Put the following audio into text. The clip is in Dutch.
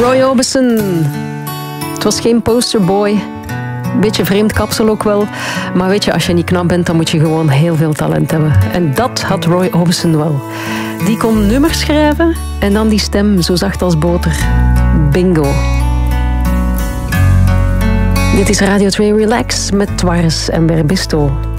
Roy Orbison. Het was geen posterboy. Beetje vreemd kapsel ook wel. Maar weet je, als je niet knap bent, dan moet je gewoon heel veel talent hebben. En dat had Roy Orbison wel. Die kon nummers schrijven en dan die stem zo zacht als boter. Bingo. Dit is Radio 2 Relax met Twares en Berbisto.